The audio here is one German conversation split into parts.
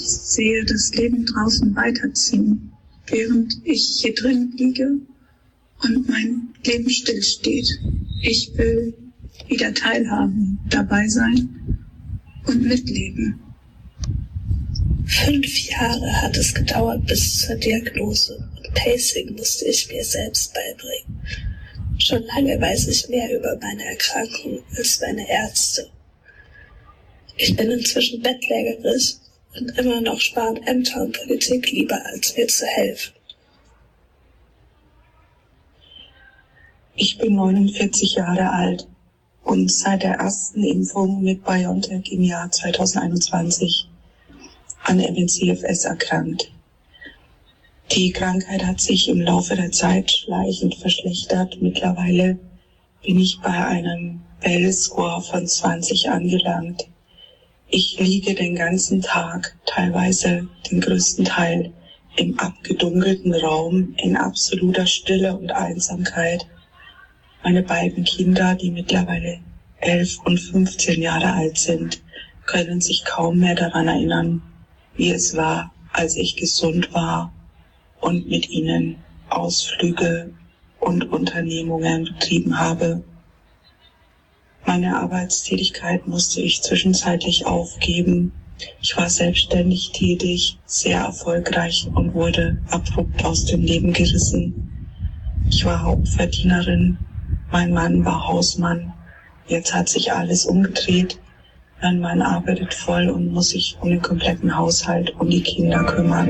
Ich sehe das Leben draußen weiterziehen, während ich hier drin liege und mein Leben stillsteht. Ich will wieder teilhaben, dabei sein und mitleben. 5 Jahre hat es gedauert bis zur Diagnose und Pacing musste ich mir selbst beibringen. Schon lange weiß ich mehr über meine Erkrankung als meine Ärzte. Ich bin inzwischen bettlägerig und immer noch sparen Ämter und Politik lieber, als mir zu helfen. Ich bin 49 Jahre alt und seit der ersten Impfung mit BioNTech im Jahr 2021 an ME/CFS erkrankt. Die Krankheit hat sich im Laufe der Zeit schleichend verschlechtert. Mittlerweile bin ich bei einem Bell-Score von 20 angelangt. Ich liege den ganzen Tag, teilweise den größten Teil, im abgedunkelten Raum, in absoluter Stille und Einsamkeit. Meine beiden Kinder, die mittlerweile 11 und 15 Jahre alt sind, können sich kaum mehr daran erinnern, wie es war, als ich gesund war und mit ihnen Ausflüge und Unternehmungen betrieben habe. Meine Arbeitstätigkeit musste ich zwischenzeitlich aufgeben. Ich war selbstständig tätig, sehr erfolgreich und wurde abrupt aus dem Leben gerissen. Ich war Hauptverdienerin, mein Mann war Hausmann. Jetzt hat sich alles umgedreht. Mein Mann arbeitet voll und muss sich um den kompletten Haushalt und die Kinder kümmern.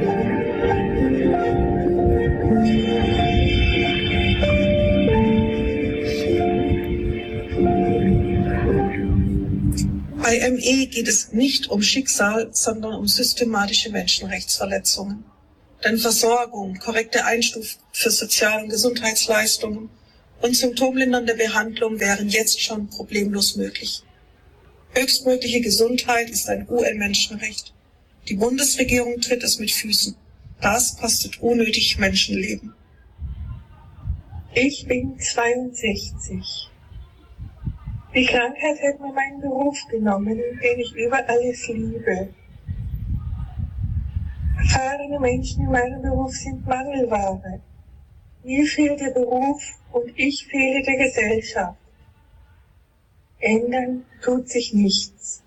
Bei ME geht es nicht um Schicksal, sondern um systematische Menschenrechtsverletzungen. Denn Versorgung, korrekte Einstufung für Sozial- und Gesundheitsleistungen und symptomlindernde Behandlung wären jetzt schon problemlos möglich. Höchstmögliche Gesundheit ist ein UN-Menschenrecht. Die Bundesregierung tritt es mit Füßen. Das kostet unnötig Menschenleben. Ich bin 62. Die Krankheit hat mir meinen Beruf genommen, den ich über alles liebe. Erfahrene Menschen in meinem Beruf sind Mangelware. Mir fehlt der Beruf und ich fehle der Gesellschaft. Ändern tut sich nichts.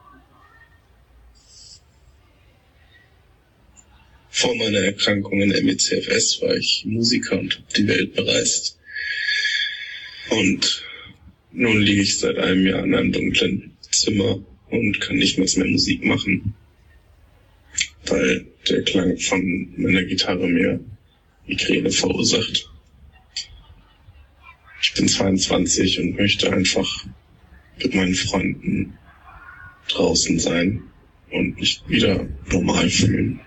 Vor meiner Erkrankung in ME/CFS war ich Musiker und habe die Welt bereist. Und nun liege ich seit einem Jahr in einem dunklen Zimmer und kann nicht mehr Musik machen, weil der Klang von meiner Gitarre mir Migräne verursacht. Ich bin 22 und möchte einfach mit meinen Freunden draußen sein und mich wieder normal fühlen.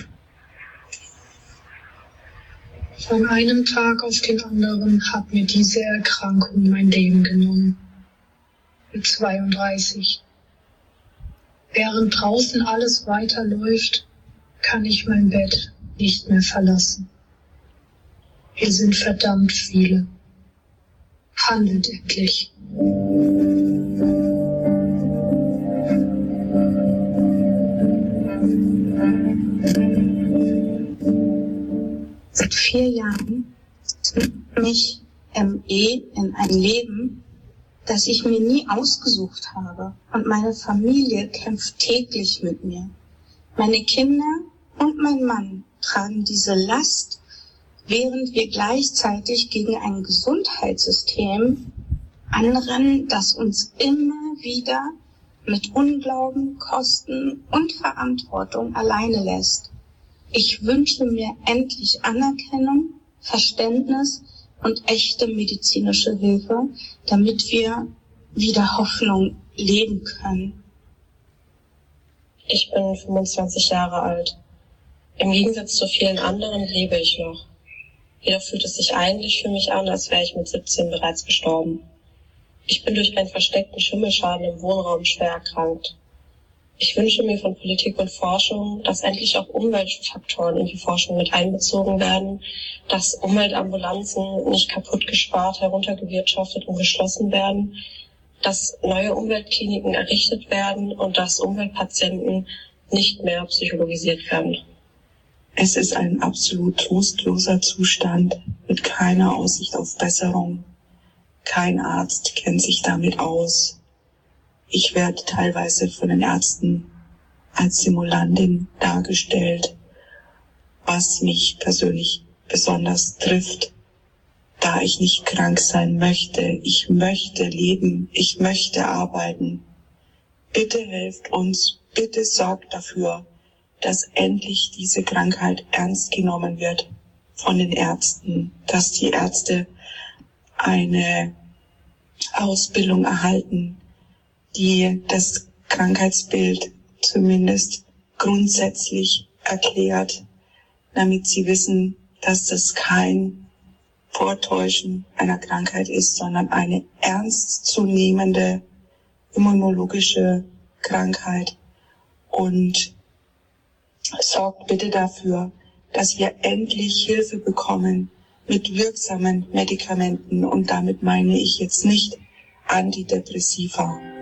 Von einem Tag auf den anderen hat mir diese Erkrankung mein Leben genommen. Mit 32. Während draußen alles weiterläuft, kann ich mein Bett nicht mehr verlassen. Wir sind verdammt viele. Handelt endlich. Seit 4 Jahren zwingt mich ME in ein Leben, das ich mir nie ausgesucht habe. Und meine Familie kämpft täglich mit mir. Meine Kinder und mein Mann tragen diese Last, während wir gleichzeitig gegen ein Gesundheitssystem anrennen, das uns immer wieder mit Unglauben, Kosten und Verantwortung alleine lässt. Ich wünsche mir endlich Anerkennung, Verständnis und echte medizinische Hilfe, damit wir wieder Hoffnung leben können. Ich bin 25 Jahre alt. Im Gegensatz zu vielen anderen lebe ich noch. Jedoch fühlt es sich eigentlich für mich an, als wäre ich mit 17 bereits gestorben. Ich bin durch einen versteckten Schimmelschaden im Wohnraum schwer erkrankt. Ich wünsche mir von Politik und Forschung, dass endlich auch Umweltfaktoren in die Forschung mit einbezogen werden, dass Umweltambulanzen nicht kaputt gespart, heruntergewirtschaftet und geschlossen werden, dass neue Umweltkliniken errichtet werden und dass Umweltpatienten nicht mehr psychologisiert werden. Es ist ein absolut trostloser Zustand mit keiner Aussicht auf Besserung. Kein Arzt kennt sich damit aus. Ich werde teilweise von den Ärzten als Simulantin dargestellt, was mich persönlich besonders trifft, da ich nicht krank sein möchte. Ich möchte leben, ich möchte arbeiten. Bitte helft uns, bitte sorgt dafür, dass endlich diese Krankheit ernst genommen wird von den Ärzten, dass die Ärzte eine Ausbildung erhalten, die das Krankheitsbild zumindest grundsätzlich erklärt, damit sie wissen, dass das kein Vortäuschen einer Krankheit ist, sondern eine ernstzunehmende immunologische Krankheit. Und sorgt bitte dafür, dass wir endlich Hilfe bekommen mit wirksamen Medikamenten. Und damit meine ich jetzt nicht Antidepressiva.